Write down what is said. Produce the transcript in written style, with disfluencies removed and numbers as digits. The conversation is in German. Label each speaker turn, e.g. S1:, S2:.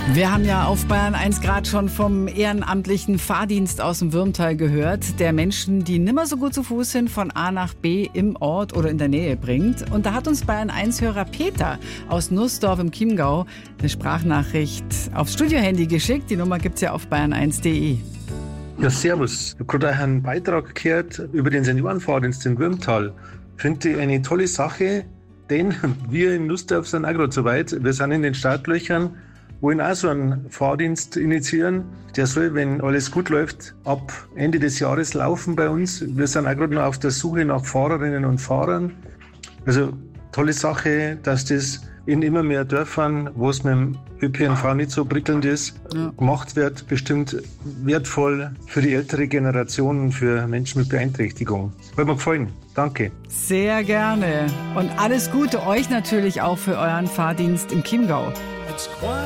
S1: Wir haben ja auf Bayern 1 gerade schon vom ehrenamtlichen Fahrdienst aus dem Würmtal gehört, der Menschen, die nimmer so gut zu Fuß sind, von A nach B im Ort oder in der Nähe bringt. Und da hat uns Bayern 1-Hörer Peter aus Nussdorf im Chiemgau eine Sprachnachricht aufs Studiohandy geschickt. Die Nummer gibt's ja auf bayern1.de.
S2: Ja, servus. Ich habe gerade einen Beitrag gehört über den Seniorenfahrdienst in Würmtal. Finde ich eine tolle Sache, denn wir in Nussdorf sind auch gerade so weit. Wir sind in den Startlöchern, wollen auch so einen Fahrdienst initiieren. Der soll, wenn alles gut läuft, ab Ende des Jahres laufen bei uns. Wir sind auch gerade noch auf der Suche nach Fahrerinnen und Fahrern. Also tolle Sache, dass das in immer mehr Dörfern, wo es mit dem ÖPNV nicht so prickelnd ist, gemacht wird. Bestimmt wertvoll für die ältere Generation und für Menschen mit Beeinträchtigung. Hat mir gefallen. Danke.
S1: Sehr gerne. Und alles Gute euch natürlich auch für euren Fahrdienst im Chiemgau.